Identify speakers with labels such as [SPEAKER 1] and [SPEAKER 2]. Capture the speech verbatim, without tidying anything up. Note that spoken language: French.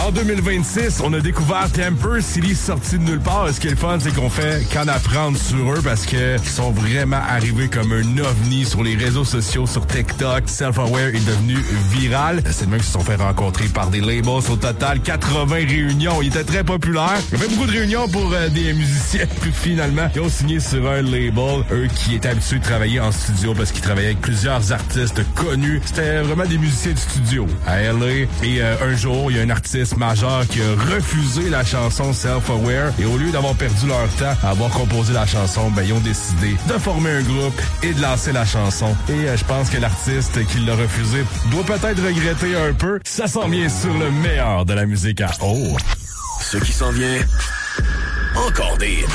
[SPEAKER 1] En deux mille vingt-six, on a découvert Temper City sorti de nulle part. Ce qui est le fun, c'est qu'on fait qu'en apprendre sur eux parce que ils sont vraiment arrivés comme un ovni sur les réseaux sociaux, sur TikTok. Self-Aware est devenu viral. C'est le même qui se sont fait rencontrer par des labels. Au total, quatre-vingts réunions. Il était très populaire. Il y avait beaucoup de réunions pour euh, des musiciens. Puis finalement, ils ont signé sur un label. Eux qui étaient habitués de travailler en studio parce qu'ils travaillaient avec plusieurs artistes connus. C'était vraiment des musiciens de studio à L A. Et euh, un jour, il y a un artiste majeur qui a refusé la chanson Self-Aware. Et au lieu d'avoir perdu leur temps à avoir composé la chanson, ben ils ont décidé de former un groupe et de lancer la chanson. Et euh, je pense que l'artiste qui l'a refusé doit peut-être regretter un peu. Ça sent bien sur le meilleur de la musique à eau.
[SPEAKER 2] Ce qui s'en vient, encore des